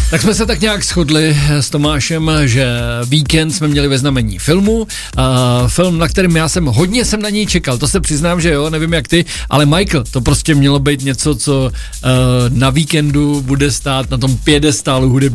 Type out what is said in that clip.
Tak jsme se tak nějak shodli s Tomášem, že víkend jsme měli ve znamení filmu. Film, na kterým hodně jsem na něj čekal, to se přiznám, že jo, nevím jak ty, ale Michael, to prostě mělo být něco, co na víkendu bude stát na tom piedestálu hudební.